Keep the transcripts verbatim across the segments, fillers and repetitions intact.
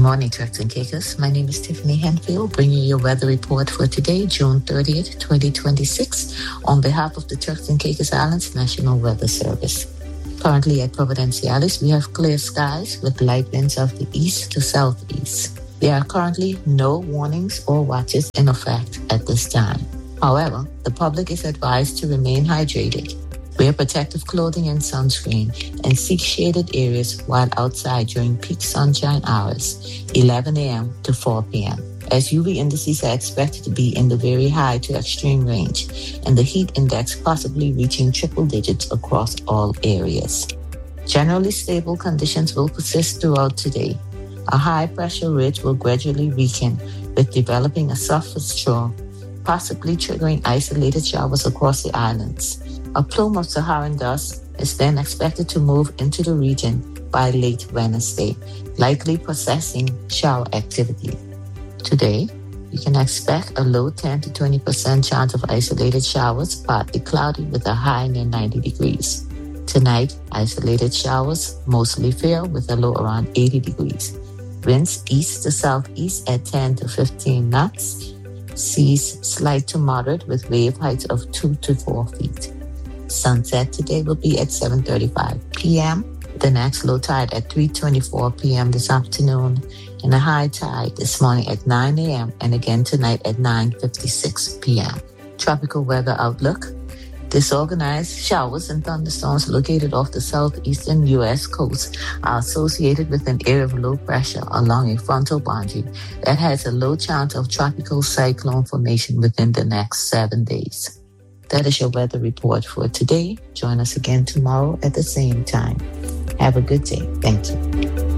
morning, Turks and Caicos. My name is Tiffany Henfield, bringing you your weather report for today, June thirtieth, twenty twenty-six, on behalf of the Turks and Caicos Islands National Weather Service. Currently at Providenciales, we have clear skies with light winds of the east to southeast. There are currently no warnings or watches in effect at this time. However, the public is advised to remain hydrated. Wear protective clothing and sunscreen, and seek shaded areas while outside during peak sunshine hours, eleven a.m. to four p.m. as U V indices are expected to be in the very high to extreme range, and the heat index possibly reaching triple digits across all areas. Generally stable conditions will persist throughout today. A high-pressure ridge will gradually weaken, with developing a surface storm, possibly triggering isolated showers across the islands. A plume of Saharan dust is then expected to move into the region by late Wednesday, likely possessing shower activity. Today, you can expect a low ten to twenty percent chance of isolated showers, partly cloudy with a high near ninety degrees. Tonight, isolated showers, mostly fair with a low around eighty degrees. Winds east to southeast at ten to fifteen knots. Seas slight to moderate with wave heights of two to four feet. Sunset today will be at seven thirty-five p.m. The next low tide at three twenty-four p.m. this afternoon, and a high tide this morning at nine a.m. and again tonight at nine fifty-six p.m. Tropical weather outlook. Disorganized showers and thunderstorms located off the southeastern U S coast are associated with an area of low pressure along a frontal boundary that has a low chance of tropical cyclone formation within the next seven days. That is your weather report for today. Join us again tomorrow at the same time. Have a good day. Thank you.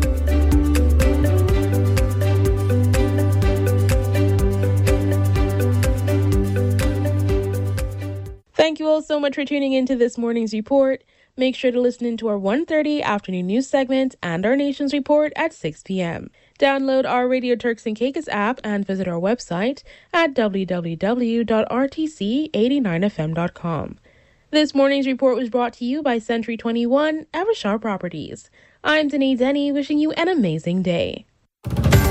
Thank you all so much for tuning into this morning's report. Make sure to listen into our one thirty afternoon news segment and our nation's report at six p.m. Download our Radio Turks and Caicos app and visit our website at w w w dot r t c eight nine f m dot com. This morning's report was brought to you by Century twenty-one, Evershar Properties. I'm Danae Denny, wishing you an amazing day.